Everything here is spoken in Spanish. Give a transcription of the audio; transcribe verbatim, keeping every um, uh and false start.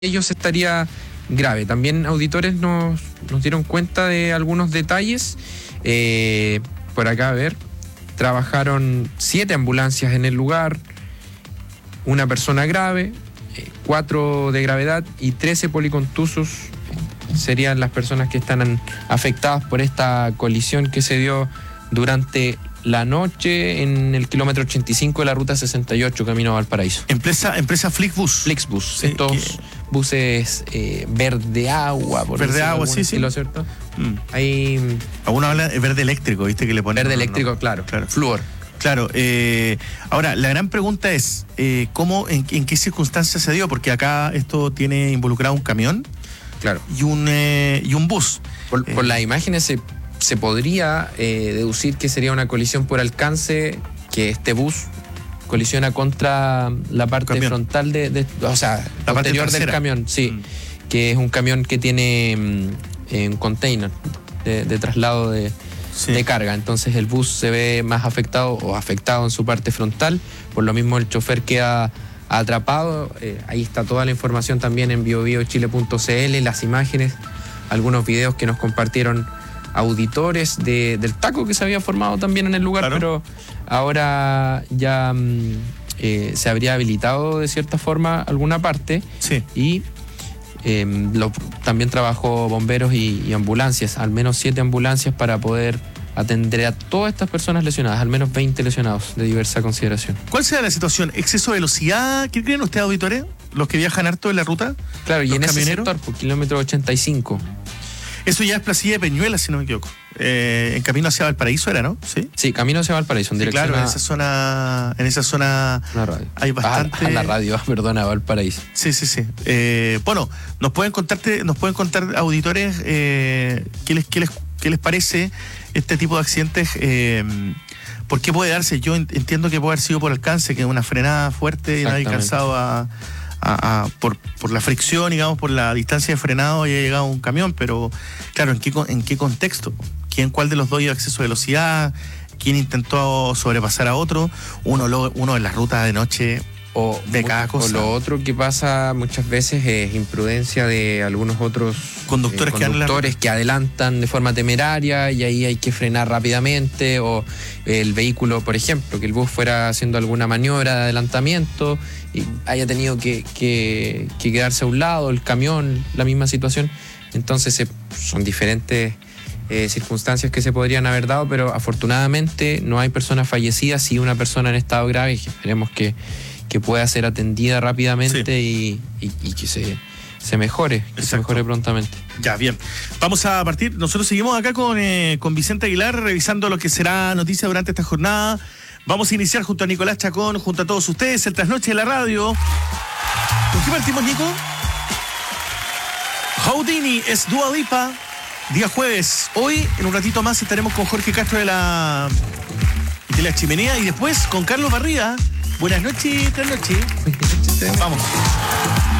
ellos estaría grave. También auditores nos, nos dieron cuenta de algunos detalles. Eh, por acá, a ver, trabajaron siete ambulancias en el lugar, una persona grave, eh, cuatro de gravedad y trece policontusos serían las personas que están afectadas por esta colisión que se dio durante la noche en el kilómetro ochenta y cinco de la ruta sesenta y ocho, camino a Valparaíso. Empresa, empresa Flixbus. Flixbus, sí, estos que... buses eh, verde agua, por verde agua, sí, estilo, sí. ¿cierto? Mm. Hay... Algunos hablan de verde eléctrico, ¿viste? Que le ponen. Verde no, eléctrico, no. claro, claro. Flúor. Claro. Eh, ahora, la gran pregunta es, eh, ¿cómo, en, en qué circunstancias se dio? Porque acá esto tiene involucrado un camión, claro, y un, eh, y un bus. Por, eh. por las imágenes se, se podría eh, deducir que sería una colisión por alcance, que este bus colisiona contra la parte camión. frontal de, de, o sea, la posterior parte del camión, sí, mm. que es un camión que tiene mm, un container de, de traslado de, sí. de carga. Entonces el bus se ve más afectado o afectado en su parte frontal, por lo mismo el chofer queda atrapado. Eh, ahí está toda la información también en bio bio chile punto c l, las imágenes, algunos videos que nos compartieron auditores de, del taco que se había formado también en el lugar, claro. Pero ahora ya mm, eh, se habría habilitado de cierta forma alguna parte, sí. Y eh, lo, también trabajó bomberos y, y ambulancias, al menos siete ambulancias para poder atender a todas estas personas lesionadas, al menos veinte lesionados de diversa consideración. ¿Cuál será la situación? ¿Exceso de velocidad? ¿Qué creen ustedes, auditores? ¿Los que viajan harto en la ruta? Claro, y en camioneros? ese sector, por kilómetro ochenta y cinco. Eso ya es Placilla de Peñuela, si no me equivoco. Eh, en camino hacia Valparaíso era, ¿no? Sí, sí, camino hacia Valparaíso, en sí, dirección claro, a... en esa zona, en esa zona hay bastante... A, a la radio, perdona, Valparaíso. Sí, sí, sí. Eh, bueno, nos pueden contarte, nos pueden contar, auditores, eh, qué les, qué les, qué les parece este tipo de accidentes. Eh, ¿Por qué puede darse? Yo entiendo que puede haber sido por alcance, que es una frenada fuerte y nadie cansado a... A, a, por, por la fricción, digamos, por la distancia de frenado haya llegado un camión, pero claro, ¿en qué, en qué contexto? ¿Quién, cuál de los dos iba a exceso de velocidad? ¿Quién intentó sobrepasar a otro? Uno, lo, uno en las rutas de noche o de cada cosa. O lo otro que pasa muchas veces es imprudencia de algunos otros conductores, eh, conductores que, que adelantan de forma temeraria y ahí hay que frenar rápidamente, o el vehículo, por ejemplo, que el bus fuera haciendo alguna maniobra de adelantamiento y haya tenido que, que, que quedarse a un lado, el camión, la misma situación. Entonces eh, son diferentes eh, circunstancias que se podrían haber dado, pero afortunadamente no hay personas fallecidas y una persona en estado grave, y esperemos que que pueda ser atendida rápidamente, sí. y, y, y que se, se mejore, que Exacto. se mejore prontamente. Ya, bien. Vamos a partir. Nosotros seguimos acá con, eh, con Vicente Aguilar, revisando lo que será noticia durante esta jornada. Vamos a iniciar junto a Nicolás Chacón, junto a todos ustedes, el Trasnoche de la Radio. ¿Con qué partimos, Nico? Houdini es Dua Lipa, día jueves. Hoy, en un ratito más, estaremos con Jorge Castro de la, de la Chimenea y después con Carlos Barriga. Buenas noches, buenas noches. Vamos.